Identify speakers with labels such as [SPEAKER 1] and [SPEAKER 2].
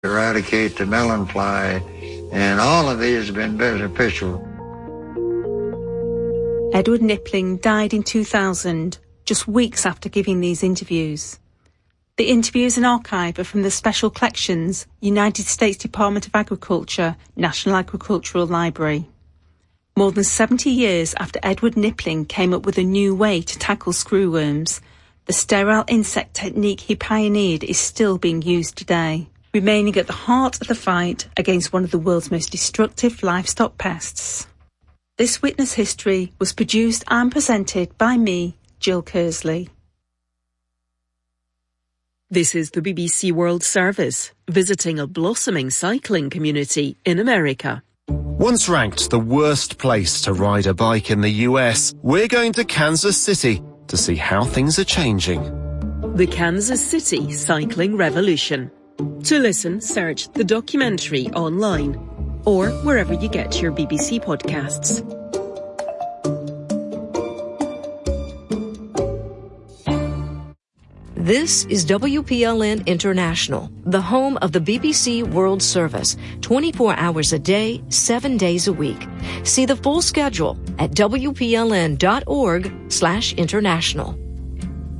[SPEAKER 1] eradicate the melon fly, and all of these have been beneficial.
[SPEAKER 2] Edward Knipling died in 2000, just weeks after giving these interviews. The interviews and archive are from the Special Collections, United States Department of Agriculture, National Agricultural Library. More than 70 years after Edward Knipling came up with a new way to tackle screwworms, the sterile insect technique he pioneered is still being used today, remaining at the heart of the fight against one of the world's most destructive livestock pests. This Witness History was produced and presented by me, Jill Kersley.
[SPEAKER 3] This is the BBC World Service, visiting a blossoming cycling community in America.
[SPEAKER 4] Once ranked the worst place to ride a bike in the US, we're going to Kansas City to see how things are changing.
[SPEAKER 3] The Kansas City Cycling Revolution. To listen, search the documentary online or wherever you get your BBC podcasts.
[SPEAKER 5] This is WPLN International, the home of the BBC World Service, 24 hours a day, 7 days a week. See the full schedule at wpln.org/international.